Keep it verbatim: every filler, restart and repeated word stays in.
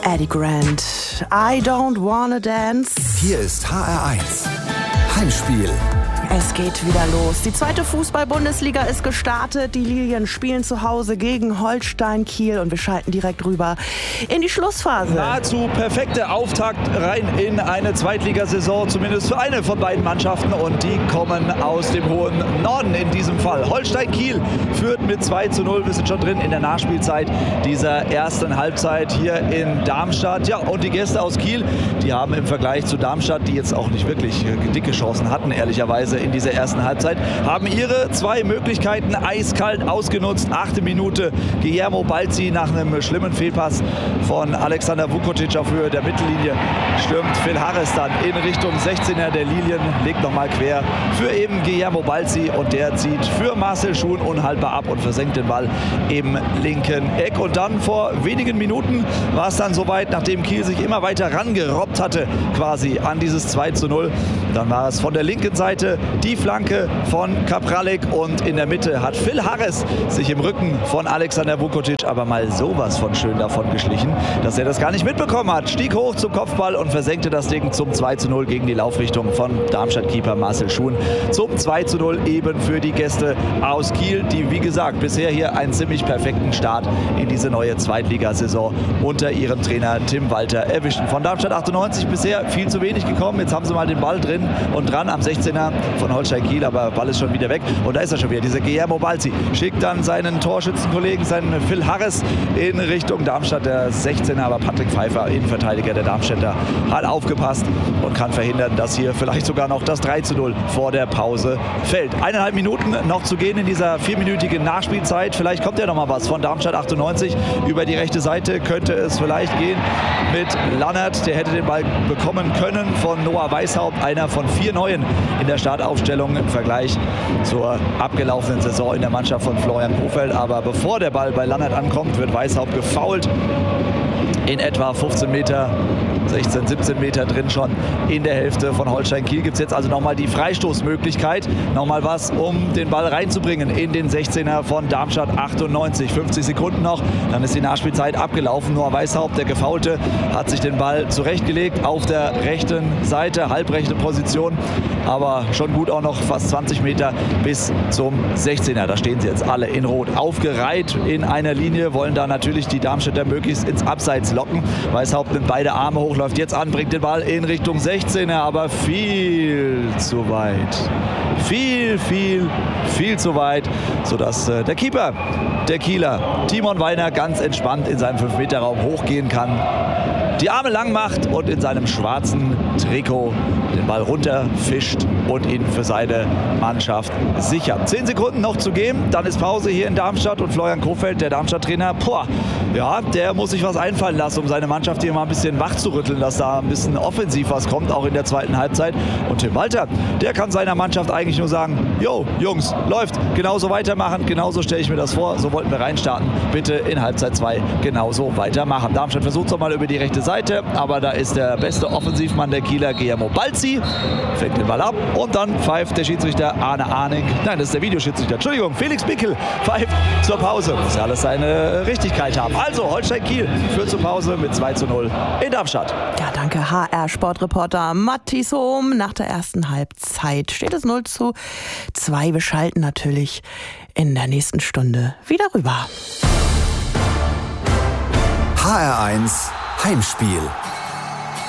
Eddie Grant, I don't wanna dance. Hier ist H R eins, Heimspiel. Es geht wieder los. Die zweite Fußball-Bundesliga ist gestartet. Die Lilien spielen zu Hause gegen Holstein Kiel und wir schalten direkt rüber in die Schlussphase. Nahezu perfekte Auftakt rein in eine Zweitligasaison, zumindest für eine von beiden Mannschaften, und die kommen aus dem hohen Norden in diesem Fall. Holstein Kiel führt mit zwei zu null. Wir sind schon drin in der Nachspielzeit dieser ersten Halbzeit hier in Darmstadt. Ja, und die Gäste aus Kiel, die haben im Vergleich zu Darmstadt, die jetzt auch nicht wirklich dicke Chancen hatten, ehrlicherweise, in dieser ersten Halbzeit, haben ihre zwei Möglichkeiten eiskalt ausgenutzt. Achte Minute, Guillermo Balzi nach einem schlimmen Fehlpass von Alexander Vukotic auf Höhe der Mittellinie stürmt Phil Harris dann in Richtung sechzehner der Lilien, legt nochmal quer für eben Guillermo Balzi und der zieht für Marcel Schuhn unhaltbar ab und versenkt den Ball im linken Eck. Und dann vor wenigen Minuten war es dann soweit, nachdem Kiel sich immer weiter rangerobbt hatte quasi an dieses zwei zu null. Dann war es von der linken Seite die Flanke von Kapralek und in der Mitte hat Phil Harris sich im Rücken von Alexander Vukotic aber mal sowas von schön davon geschlichen, dass er das gar nicht mitbekommen hat. Stieg hoch zum Kopfball und versenkte das Ding zum zwei zu null gegen die Laufrichtung von Darmstadt-Keeper Marcel Schuhn. Zum zwei zu null eben für die Gäste aus Kiel, die wie gesagt bisher hier einen ziemlich perfekten Start in diese neue Zweitligasaison unter ihrem Trainer Tim Walter erwischen. Von Darmstadt achtundneunzig bisher viel zu wenig gekommen. Jetzt haben sie mal den Ball drin und dran am sechzehner von Holstein Kiel, aber Ball ist schon wieder weg. Und da ist er schon wieder, dieser Guillermo Balzi. Schickt dann seinen Torschützenkollegen, seinen Phil Harris, in Richtung Darmstadt, der sechzehner. Aber Patrick Pfeiffer, Innenverteidiger der Darmstädter, hat aufgepasst und kann verhindern, dass hier vielleicht sogar noch das drei zu null vor der Pause fällt. Eineinhalb Minuten noch zu gehen in dieser vierminütigen Nachspielzeit. Vielleicht kommt ja noch mal was von Darmstadt achtundneunzig. Über die rechte Seite könnte es vielleicht gehen mit Lannert. Der hätte den Ball bekommen können von Noah Weishaupt, einer von vier Neuen in der Startaufstellung im Vergleich zur abgelaufenen Saison in der Mannschaft von Florian Kohfeldt. Aber bevor der Ball bei Lannert ankommt, wird Weishaupt gefoult. In etwa fünfzehn Meter, sechzehn, siebzehn Meter drin schon in der Hälfte von Holstein Kiel. Gibt es jetzt also nochmal die Freistoßmöglichkeit. Nochmal was, um den Ball reinzubringen in den sechzehner von Darmstadt achtundneunzig. fünfzig Sekunden noch, dann ist die Nachspielzeit abgelaufen. Noah Weishaupt, der Gefaulte, hat sich den Ball zurechtgelegt auf der rechten Seite, halbrechte Position. Aber schon gut auch noch fast zwanzig Meter bis zum sechzehner. Da stehen sie jetzt alle in Rot aufgereiht in einer Linie, wollen da natürlich die Darmstädter möglichst ins Abseits locken. Weishaupt nimmt beide Arme hoch, läuft jetzt an, bringt den Ball in Richtung sechzehner, aber viel zu weit. Viel, viel, viel zu weit, sodass äh, der Keeper, der Kieler, Timon Weiner, ganz entspannt in seinem fünf Meter Raum hochgehen kann, die Arme lang macht und in seinem schwarzen Trikot den Ball runterfischt und ihn für seine Mannschaft sichert. Zehn Sekunden noch zu gehen, dann ist Pause hier in Darmstadt und Florian Kohfeldt, der Darmstadt-Trainer, boah, ja, der muss sich was einfallen lassen, um seine Mannschaft hier mal ein bisschen wach zu rütteln, dass da ein bisschen offensiv was kommt, auch in der zweiten Halbzeit. Und Tim Walter, der kann seiner Mannschaft eigentlich nur sagen, jo, Jungs, läuft, genauso weitermachen, genauso stelle ich mir das vor, so wollten wir reinstarten, bitte in Halbzeit zwei genauso weitermachen. Darmstadt versucht es nochmal über die rechte Seite, aber da ist der beste Offensivmann der Kieler, Guillermo Balzi, fängt den Ball ab und dann pfeift der Schiedsrichter Arne Arning, nein, das ist der Videoschiedsrichter, Entschuldigung, Felix Bickel pfeift zur Pause. Muss ja alles seine Richtigkeit haben. Also Holstein Kiel führt zur Pause mit zwei zu null in Darmstadt. Ja, danke H R-Sportreporter Matthias Hohm. Nach der ersten Halbzeit steht es null zu zwei. Wir schalten natürlich in der nächsten Stunde wieder rüber. H R eins Heimspiel.